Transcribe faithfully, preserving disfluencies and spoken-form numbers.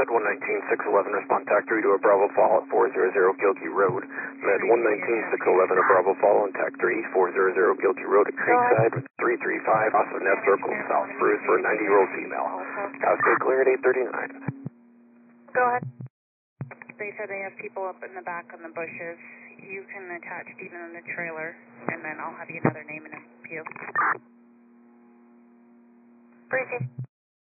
Med one nineteen six eleven, respond TAC three to a Bravo Fall at four hundred Gilkey Road. Med one nineteen six eleven, a Bravo Fall on TAC three, four hundred Gilkey Road at Creekside, three three five, off of Nest Circle, South Spruce for a ninety-year-old female. Cascade clear at eight thirty-nine. Go ahead. They said they have people up in the back on the bushes. You can attach Steven in the trailer, and then I'll have you another name in a few. Briefing.